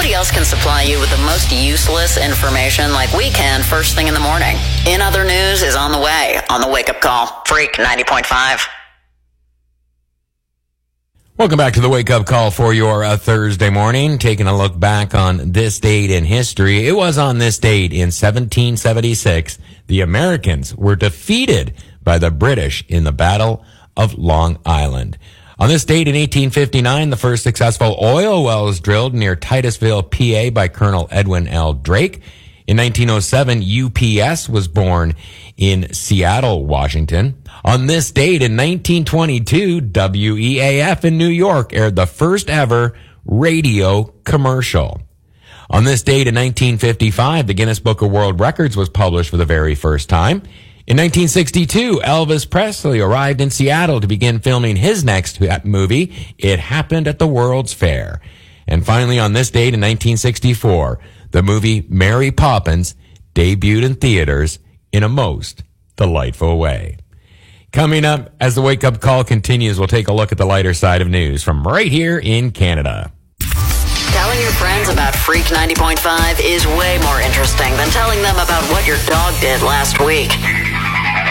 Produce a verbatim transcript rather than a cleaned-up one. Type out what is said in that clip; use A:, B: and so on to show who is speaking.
A: Nobody else can supply you with the most useless information like we can first thing in the morning. In Other News is on the way on the Wake Up Call. Freak ninety point five.
B: Welcome back to the Wake Up Call for your uh, Thursday morning. Taking a look back on this date in history. It was on this date in seventeen seventy-six, the Americans were defeated by the British in the Battle of Long Island. On this date in eighteen fifty-nine, the first successful oil well was drilled near Titusville, P A by Colonel Edwin L. Drake. In nineteen oh seven, U P S was born in Seattle, Washington. On this date in nineteen twenty-two, W E A F in New York aired the first ever radio commercial. On this date in nineteen fifty-five, the Guinness Book of World Records was published for the very first time. In nineteen sixty-two, Elvis Presley arrived in Seattle to begin filming his next movie, It Happened at the World's Fair. And finally, on this date in nineteen sixty-four, the movie Mary Poppins debuted in theaters in a most delightful way. Coming up, as the Wake Up Call continues, we'll take a look at the lighter side of news from right here in Canada.
A: Telling your friends about Freak ninety point five is way more interesting than telling them about what your dog did last week.